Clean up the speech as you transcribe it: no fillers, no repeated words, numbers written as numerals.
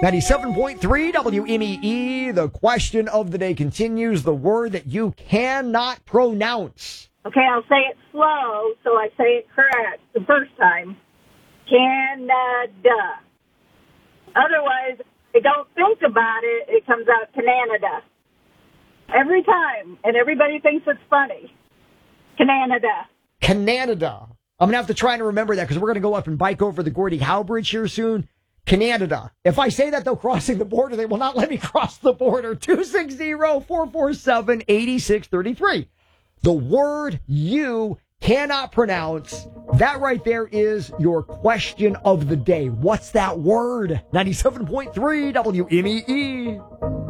97.3 WMEE. The question of the day continues. The word that you cannot pronounce. Okay, I'll say it slow so I say it correct the first time. Canada. Otherwise, if I don't think about it, it comes out Canada. Every time. And everybody thinks it's funny. Canada. Canada. I'm going to have to try and remember that because we're going to go up and bike over the Gordie Howe Bridge here soon. Canada. If I say that, though, crossing the border, they will not let me cross the border. 260-447-8633. The word you cannot pronounce. That right there is your question of the day. What's that word? 97.3 WMEE.